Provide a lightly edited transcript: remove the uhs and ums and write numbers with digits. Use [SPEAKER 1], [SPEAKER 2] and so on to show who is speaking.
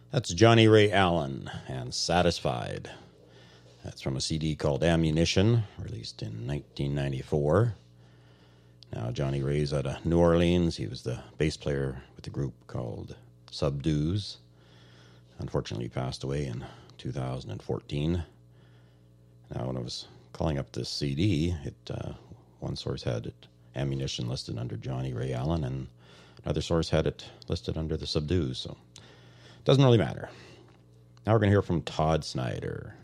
[SPEAKER 1] That's Johnny Ray Allen and Satisfied. That's from a CD called Ammunition, released in 1994. Now, Johnny Ray's out of New Orleans. He was the bass player with a group called Subdues. Unfortunately, he passed away in 2014. Now, when I was calling up this CD, one source had it Ammunition listed under Johnny Ray Allen, and another source had it listed under the Subdues, so it doesn't really matter. Now we're going to hear from Todd Snyder.